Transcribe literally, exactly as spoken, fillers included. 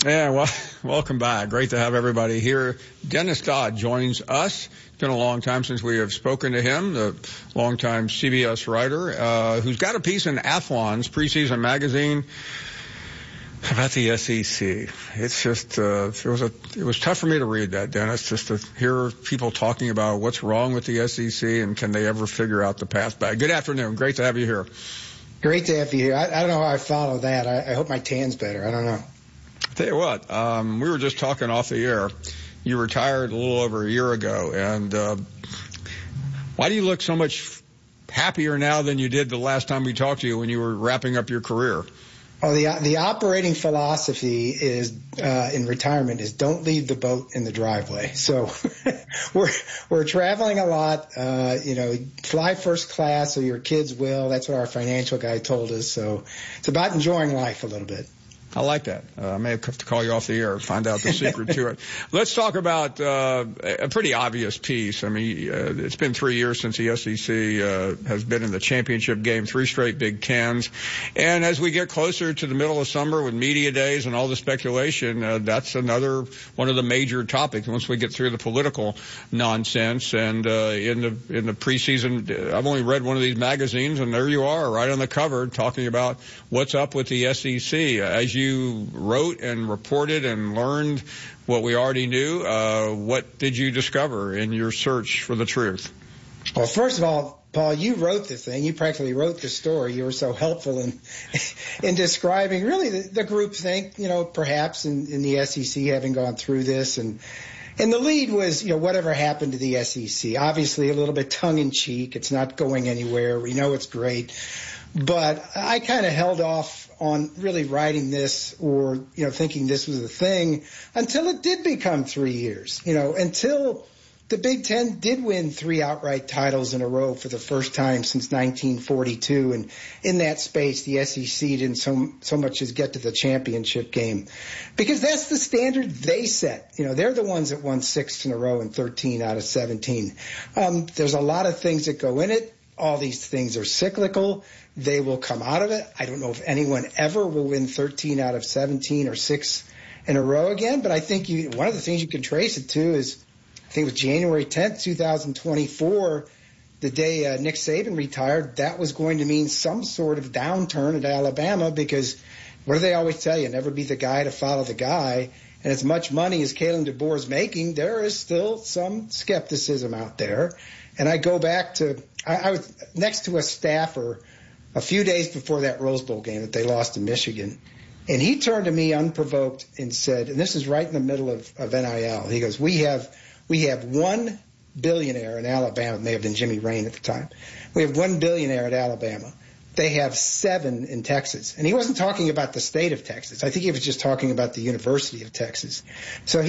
Yeah, well, welcome back. Great to have everybody here. Dennis Dodd joins us. It's been a long time since we have spoken to him, the longtime C B S writer, uh, who's got a piece in Athlon's preseason magazine about the S E C. It's just, uh, it was a, it was tough for me to read that, Dennis, just to hear people talking about what's wrong with the S E C and can they ever figure out the path back. Good afternoon. Great to have you here. Great to have you here. I, I don't know how I follow that. I, I hope my tan's better. I don't know. Tell you what, um, we were just talking off the air. You retired a little over a year ago, and uh, why do you look so much happier now than you did the last time we talked to you when you were wrapping up your career? Oh, the the operating philosophy is uh, in retirement is don't leave the boat in the driveway. So we're we're traveling a lot. Uh, you know, fly first class, or your kids will. That's what our financial guy told us. So it's about enjoying life a little bit. I like that. Uh, I may have to call you off the air and find out the secret to it. Let's talk about uh, a pretty obvious piece. I mean, uh, it's been three years since the S E C uh, has been in the championship game, three straight Big Tens. And as we get closer to the middle of summer with media days and all the speculation, uh, that's another one of the major topics once we get through the political nonsense. And uh, in the in the preseason, I've only read one of these magazines, and there you are, right on the cover, talking about what's up with the S E C. As you You wrote and reported and learned what we already knew. Uh, what did you discover in your search for the truth? Well, first of all, Paul, you wrote the thing. You practically wrote the story. You were so helpful in in describing really the, the groupthink, you know, perhaps in, in the S E C having gone through this. And and the lead was, you know, whatever happened to the S E C. Obviously a little bit tongue-in-cheek. It's not going anywhere. We know it's great. But I kind of held off on really writing this or, you know, thinking this was a thing until it did become three years, you know, until the Big Ten did win three outright titles in a row for the first time since nineteen forty-two. And in that space, the S E C didn't so, so much as get to the championship game because that's the standard they set. You know, they're the ones that won six in a row and thirteen out of seventeen. Um, there's a lot of things that go in it. All these things are cyclical. They will come out of it. I don't know if anyone ever will win thirteen out of seventeen or six in a row again, but I think you, one of the things you can trace it to is, I think it was January tenth, twenty twenty-four, the day uh, Nick Saban retired. That was going to mean some sort of downturn at Alabama because what do they always tell you? Never be the guy to follow the guy. And as much money as Kalen DeBoer is making, there is still some skepticism out there. And I go back to, I, I was next to a staffer a few days before that Rose Bowl game that they lost to Michigan. And he turned to me unprovoked and said, and this is right in the middle of, of N I L. He goes, we have, we have one billionaire in Alabama. It may have been Jimmy Rain at the time. We have one billionaire at Alabama. They have seven in Texas. And he wasn't talking about the state of Texas. I think he was just talking about the University of Texas. So he